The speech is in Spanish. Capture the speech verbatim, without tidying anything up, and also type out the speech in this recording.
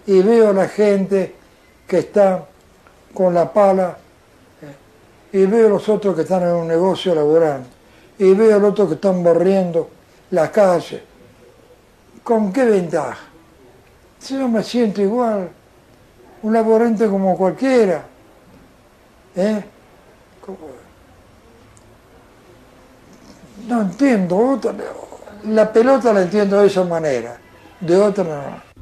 y veo a la gente que está con la pala, eh, y veo a los otros que están en un negocio laborando, y veo a los otros que están barriendo la calle. ¿Con qué ventaja? Si yo me siento igual, un laborante como cualquiera, ¿eh? No entiendo, otra, la pelota la entiendo de esa manera, de otra no.